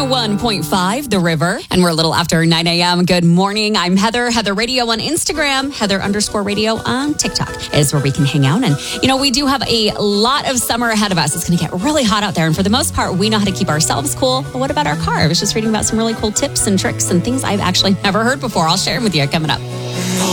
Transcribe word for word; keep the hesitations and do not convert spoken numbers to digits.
one point five, The River. And we're a little after nine a.m. Good morning. I'm Heather, Heather Radio on Instagram, Heather underscore radio on TikTok is where we can hang out. And, you know, we do have a lot of summer ahead of us. It's going to get really hot out there. And for the most part, we know how to keep ourselves cool. But what about our car? I was just reading about some really cool tips and tricks and things I've actually never heard before. I'll share them with you coming up.